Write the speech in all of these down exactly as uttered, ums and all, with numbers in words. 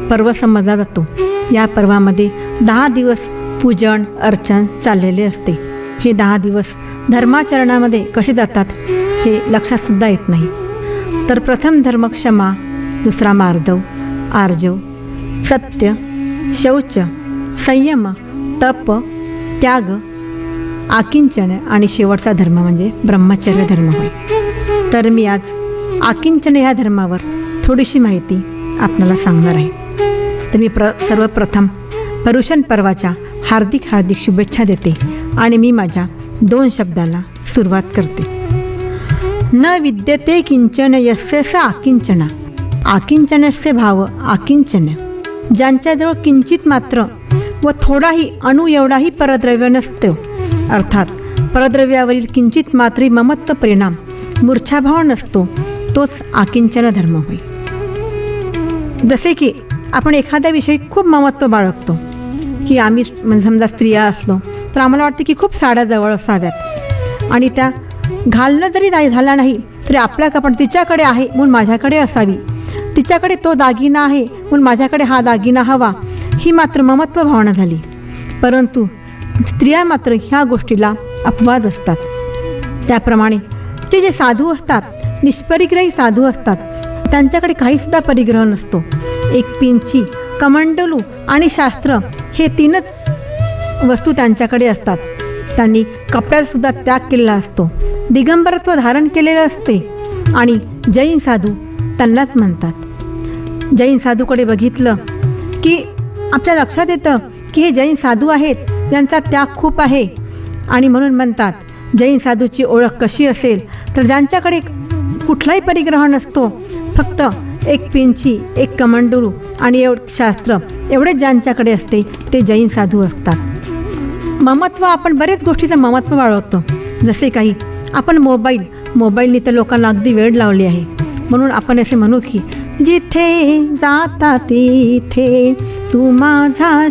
पर्व समजला जातो. या पर्वामध्ये दहा दिवस पूजन अर्चन चाललेले असते. हे दहा दिवस धर्माचरणामध्ये कसे जातात हे लक्षातसुद्धा येत नाही. तर प्रथम धर्म क्षमा, दुसरा मार्दव, आर्जव, सत्य, शौच, संयम, तप, त्याग, आकिंचन आणि शेवटचा धर्म म्हणजे ब्रह्मचर्य धर्म होय. तर मी आज आकिंचन ह्या धर्मावर थोडीशी माहिती आपल्याला सांगणार आहे. तर मी प्र सर्वप्रथम पर्युषण पर्वाच्या हार्दिक हार्दिक शुभेच्छा देते आणि मी माझ्या दोन शब्दाला सुरुवात करते. न विद्यते किंचन यस्य स आकिंचन, आकिंचनस्य भाव आकिंचन. ज्यांच्याजवळ किंचित मात्र व थोडाही अणु एवढाही परद्रव्य नसतो, अर्थात परद्रव्यावरील किंचित मात्री ममत्व परिणाम मूर्छाभाव नसतो, तोच आकिंचन धर्म होय. जसे की आपण एखाद्या विषयी खूप ममत्व बाळगतो की आम्ही समजा स्त्रिया असलो तर आम्हाला वाटते की खूप साड्या जवळ असाव्यात आणि त्या घालणं जरी नाही झाला नाही तरी आपल्या कपड तिच्याकडे आहे म्हणून माझ्याकडे असावी, तिच्याकडे तो दागिना आहे म्हणून माझ्याकडे हा दागिना हवा, ही मात्र ममत्व भावना झाली. परंतु स्त्रिया मात्र ह्या गोष्टीला अपवाद असतात. त्याप्रमाणे जे जे साधू असतात, निष्परिग्रही साधू असतात, त्यांच्याकडे काहीसुद्धा परिग्रह नसतो. एक पिंची, कमंडलू आणि शास्त्र हे तीनच वस्तू त्यांच्याकडे असतात. त्यांनी कपड्यातसुद्धा त्याग केलेला असतो, दिगंबरत्व धारण केलेलं असते. आणि जैन साधू त्यांनाच म्हणतात. जैन साधूकडे बघितलं की आपल्या लक्षात येतं की हे जैन साधू आहेत, यांचा त्याग खूप आहे. आणि म्हणून म्हणतात जैन साधूची ओळख कशी असेल तर ज्यांच्याकडे कुठलाही परिग्रह नसतो, फक्त एक पिंची, एक कमंडलू आणि एवढ शास्त्र एवढेच ज्यांच्याकडे असते ते जैन साधू असतात. ममत्व, आपण बरेच गोष्टीचं ममत्व बाळगतो. जसे काही आपण मोबाईल मोबाईलनी तर लोकांना अगदी वेळ लावली आहे. म्हणून आपण असे म्हणू की जिथे जाता तिथे तू माझा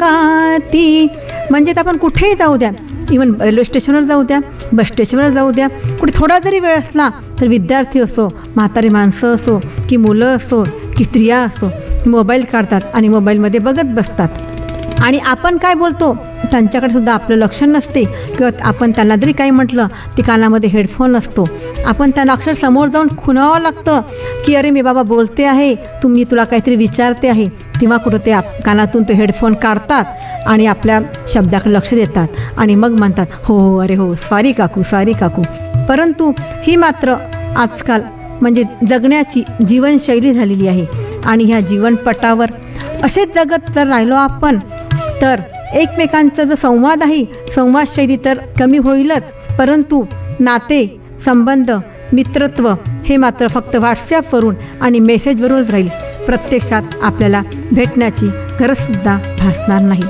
संगाती. म्हणजेच आपण कुठेही जाऊ द्या, इवन रेल्वे स्टेशनवर जाऊ द्या, बस स्टेशनवर जाऊ द्या, कुठे थोडा जरी वेळ असला तर विद्यार्थी असो, म्हातारी माणसं असो की मुलं असो की स्त्रिया असो, मोबाईल काढतात आणि मोबाईलमध्ये बघत बसतात. आणि आपण काय बोलतो त्यांच्याकडे सुद्धा आपलं लक्ष नसते. किंवा आपण त्यांना जरी काही म्हटलं ते कानामध्ये हेडफोन असतो. आपण त्यांना अक्षर समोर जाऊन खुणावं लागतं की अरे मी बाबा बोलते आहे, तुम्ही तुला काहीतरी विचारते आहे. तेव्हा कुठं ते आप कानातून तो हेडफोन काढतात आणि आपल्या शब्दाकडे लक्ष देतात आणि मग म्हणतात हो हो अरे हो सॉरी काकू सॉरी काकू. परंतु ही मात्र आजकाल म्हणजे जगण्याची जीवनशैली झालेली आहे. आणि ह्या जीवनपटावर असेच जगत जर राहिलो आपण तर एकमेकांचा जो संवाद आहे, संवादशैली तर कमी होईलच, परंतु नाते संबंध मित्रत्व हे मात्र फक्त व्हॉट्सॲपवरून आणि मेसेजवरूनच राहील. प्रत्यक्षात आपल्याला भेटण्याची गरजसुद्धा भासणार नाही.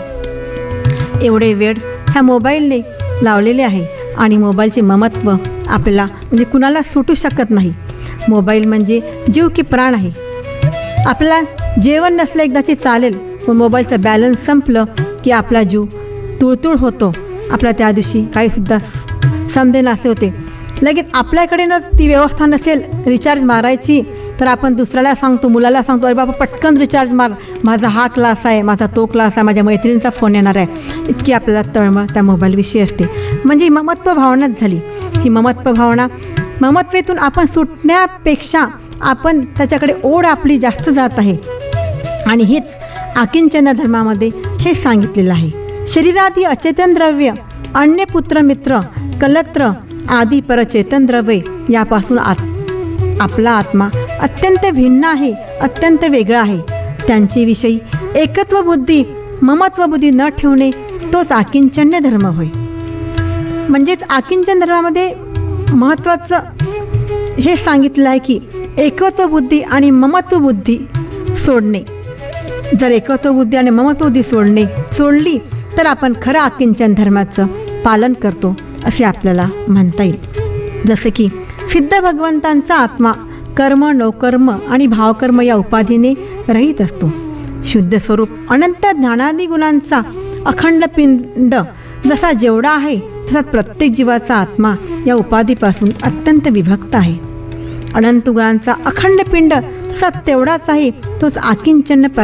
एवढे वेळ ह्या मोबाईलने लावलेले आहे आणि मोबाईलचे ममत्व आपल्याला म्हणजे कुणाला सुटू शकत नाही. मोबाईल म्हणजे जीव की प्राण आहे. आपल्याला जेवण नसलं एकदाची चालेल, पण मोबाईलचं बॅलन्स संपलं की आपला जीव तुळतुळ होतो. आपला त्या दिवशी काहीसुद्धा समजेनासे होते. लगेच आपल्याकडे न ती व्यवस्था नसेल रिचार्ज मारायची तर आपण दुसऱ्याला सांगतो, मुलाला सांगतो अरे बाबा पटकन रिचार्ज मार, माझा हा क्लास आहे, माझा तो क्लास आहे, माझ्या मैत्रिणीचा फोन येणार आहे. इतकी आपल्याला तळमळ त्या मोबाईलविषयी असते. म्हणजे ममत्व भावनाच झाली. ही ममत्व भावना, ममत्वेतून आपण सुटण्यापेक्षा आपण त्याच्याकडे ओढ आपली जास्त जात आहे. आणि हीच आकिंचन धर्मामध्ये हे सांगितलेलं आहे. शरीरादी अचेतन द्रव्य, अन्य पुत्र मित्र कलत्र आदी परचेतन द्रव्ये यापासून आत आपला आत्मा अत्यंत भिन्न आहे, अत्यंत वेगळा आहे. त्यांच्याविषयी एकत्व बुद्धी, ममत्व बुद्धी न ठेवणे तोच आकिंचन्य धर्म होय. म्हणजेच आकिंचन धर्मामध्ये महत्त्वाचं हे सांगितलं आहे की एकत्व बुद्धी आणि ममत्व बुद्धी सोडणे. जर एकत्व बुद्धी आणि ममत्व बुद्धी सोडणे सोडली तर आपण खरं आकिंचन धर्माचं पालन करतो असे आपल्याला म्हणता येईल. जसे की सिद्ध भगवंतांचा आत्मा कर्म, नौकर्म आणि भावकर्म या उपाधीने रहित असतो. शुद्ध स्वरूप अनंत ज्ञानादी गुणांचा अखंड पिंड जसा जेवढा आहे तसाच प्रत्येक जीवाचा आत्मा या उपाधीपासून अत्यंत विभक्त आहे. अनंत गुणांचा अखंड पिंड तसा तेवढाच आहे, तोच आकिंचन